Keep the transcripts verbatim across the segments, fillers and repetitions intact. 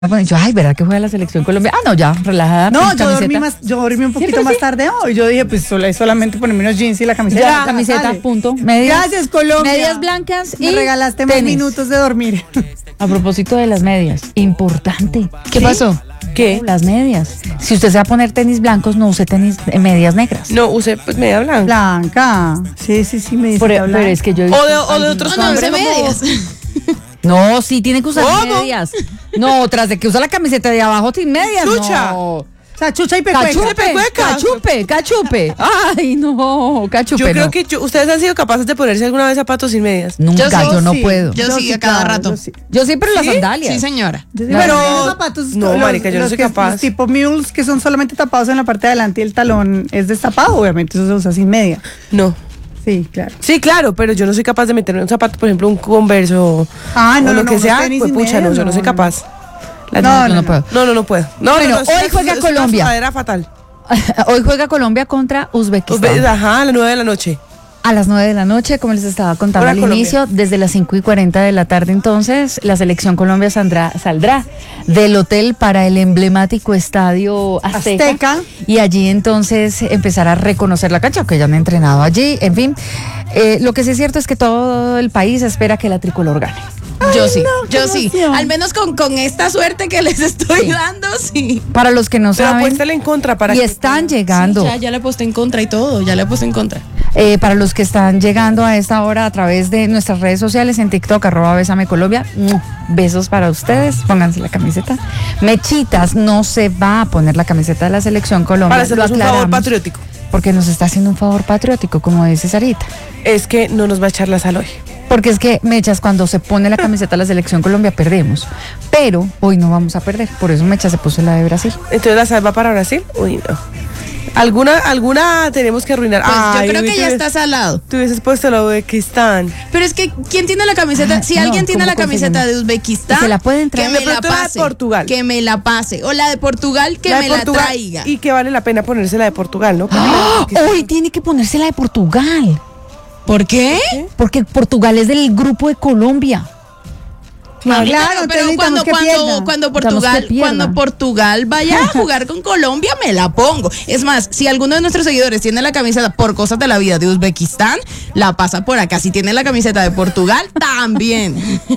Yo, ay, ¿verdad que juega la selección Colombia? Ah, no, ya, relajada. No, yo dormí, más, yo dormí un poquito más tarde hoy. Yo dije, pues solo, solamente ponerme unos jeans y la camiseta. Ya, camiseta, sale. Punto. Medias, Gracias, Colombia. Medias blancas y me regalaste tenis. Más minutos de dormir. A propósito de las medias, importante. ¿Qué ¿Sí? pasó? ¿Qué? Las medias. Si usted se va a poner tenis blancos, no use tenis medias negras. No, use pues media blanca. Blanca. Sí, sí, sí, me dice Por, que pero blanca. es que yo... O de, o de otros No, no hombres. use medias. No, sí, tiene que usar ¿Cómo? medias. No, tras de que usa la camiseta de abajo sin medias, Chucha. no. O sea, chucha y pecueca. Cachupe, pecueca. cachupe, cachupe. Ay, no, cachupe. Yo creo no. que yo- ustedes han sido capaces de ponerse alguna vez zapatos sin medias. Nunca, yo, Yo no sí. puedo. Yo sí, a cada claro, rato. Yo sí, Yo sí, pero las sandalias. Sí, señora. Yo sí, La pero verdad. los zapatos, No, los, marica, yo no los soy que- capaz. los tipo mules que son solamente tapados en la parte de adelante y el talón es destapado, obviamente eso se usa sin media. No. Sí, claro. Sí, claro, pero yo no soy capaz de meterme un zapato, por ejemplo, un Converse o, Ah, no, o no, lo no, que unos sea. tenis Pues sin pucha, no, medias, yo no no, soy no. capaz. La- No, no, yo no puedo. No, no, no puedo. No, Bueno, no, no, hoy es- juega es Colombia. Una sudadera fatal. Hoy juega Colombia contra Uzbekistán. Uzbe- Ajá, a las nueve de la noche. A las nueve de la noche, como les estaba contando Hora al Colombia. inicio, desde las cinco y cuarenta de la tarde entonces, la selección Colombia saldrá, saldrá del hotel para el emblemático estadio Azteca, Azteca. y allí entonces empezará a reconocer la cancha, que ya han entrenado allí, en fin. Eh, lo que sí es cierto es que todo el país espera que la tricolor gane. Yo sí, qué yo sí. emoción. Al menos con, con esta suerte que les estoy Sí. dando, sí. Para los que no Pero saben, apuéstale en contra para y que- están llegando. Sí, ya, ya le puse en contra y todo, ya le puse en contra. Eh, para los que están llegando a esta hora a través de nuestras redes sociales en TikTok, arroba Bésame Colombia, besos para ustedes, pónganse la camiseta. Mechitas no se va a poner la camiseta de la selección Colombia, Para lo hacernos un favor aclaramos, patriótico. porque nos está haciendo un favor patriótico, como dice Sarita. Es que no nos va a echar la sal hoy. Porque es que, Mechas, cuando se pone la camiseta de la selección Colombia, perdemos. Pero hoy no vamos a perder, por eso Mecha se puso la de Brasil. Entonces la sal va para Brasil. Uy, no. Alguna, alguna tenemos que arruinar. Pues Ay, yo creo uy, que tú ya hubieses- estás al lado. Tú hubieses puesto la de Uzbekistán. Pero es que, ¿quién tiene la camiseta? Si no, alguien tiene ¿cómo la camiseta conseguimos? de Uzbekistán, Y se la pueden traer. que De me la pronto la de pase. Portugal. Que me la pase. O la de Portugal, que La de me la Portugal, traiga. Y que vale la pena ponerse la de Portugal, ¿no? Porque ¡Ah! la de Hoy tiene que ponerse la de Portugal, ¿Por qué? porque Portugal es del grupo de Colombia. Claro, Claro, entonces pero necesitamos cuando, que cuando, pierda. cuando Necesitamos Portugal, que pierda. cuando Portugal vaya a jugar con Colombia, me la pongo. Es más, si alguno de nuestros seguidores tiene la camiseta por cosas de la vida de Uzbekistán, la pasa por acá. Si tiene la camiseta de Portugal, también.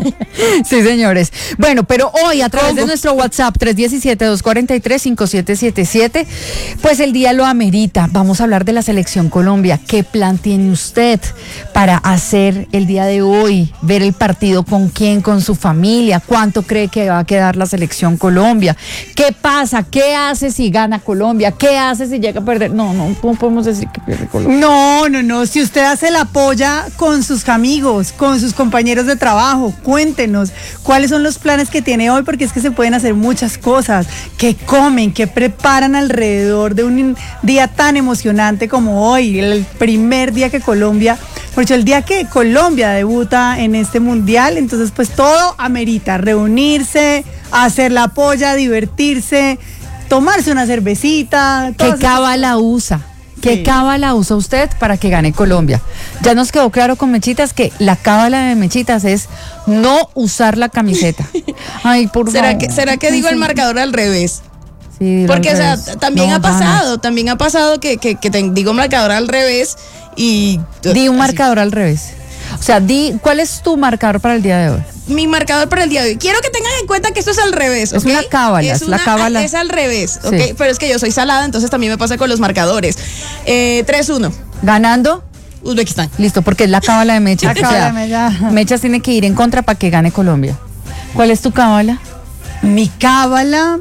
Sí, señores. Bueno, pero hoy a través de nuestro WhatsApp tres uno siete, dos cuatro tres, cinco siete siete siete, pues el día lo amerita. Vamos a hablar de la selección Colombia. ¿Qué plan tiene usted para hacer el día de hoy? Ver el partido con quién, con su familia. ¿Cuánto cree que va a quedar la selección Colombia? ¿Qué pasa? ¿Qué hace si gana Colombia? ¿Qué hace si llega a perder? No, no, no podemos decir que pierde Colombia. No, no, no. Si usted hace la polla con sus amigos, con sus compañeros de trabajo, cuéntenos cuáles son los planes que tiene hoy, porque es que se pueden hacer muchas cosas. ¿Qué comen? ¿Qué preparan alrededor de un día tan emocionante como hoy? El primer día que Colombia, por hecho, el día que Colombia debuta en este mundial, entonces pues todo amerita reunirse, hacer la polla, divertirse, tomarse una cervecita. ¿Qué todas esas cábala usa? ¿Qué Sí. cábala usa usted para que gane Colombia? Ya nos quedó claro con Mechitas que la cábala de Mechitas es no usar la camiseta. Ay, por ¿Será favor. que, ¿será que digo el marcador al revés? Sí, dilo Porque, al o sea, revés. también No, ha ganas. pasado, también ha pasado que, que, que te digo marcador al revés y... Di un así. marcador al revés. O sea, di, ¿cuál es tu marcador para el día de hoy? Mi marcador para el día de hoy. Quiero que tengan en cuenta que esto es al revés, Es ¿ok? una cábala, es la una- cábala. Es al revés, ¿ok? Sí. Pero es que yo soy salada, entonces también me pasa con los marcadores. Eh, tres uno, Ganando, Uzbekistán. listo, porque es la cábala de Mechas. La cábala de Mechas. Mechas tiene que ir en contra para que gane Colombia. ¿Cuál es tu cábala? Mi cábala,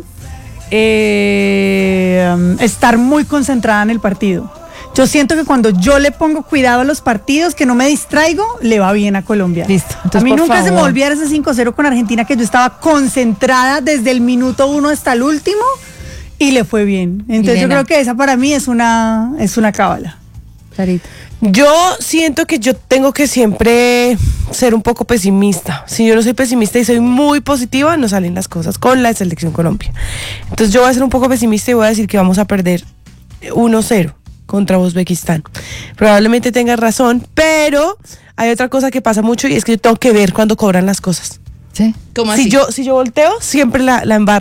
eh, um, estar muy concentrada en el partido. Yo siento que cuando yo le pongo cuidado a los partidos, que no me distraigo, le va bien a Colombia. Listo. Entonces, a mí por nunca se me favor. olvidara ese cinco cero con Argentina, que yo estaba concentrada desde el minuto uno hasta el último y le fue bien. Entonces yo Milena. creo que esa para mí es una, es una cábala. Clarita. Yo siento que yo tengo que siempre ser un poco pesimista. Si yo no soy pesimista y soy muy positiva, no salen las cosas con la selección Colombia. Entonces yo voy a ser un poco pesimista y voy a decir que vamos a perder uno cero contra Uzbekistán. Probablemente tengas razón, pero hay otra cosa que pasa mucho y es que yo tengo que ver cuando cobran las cosas. Sí. ¿Cómo Si así? yo, si yo volteo, siempre la, la embarro.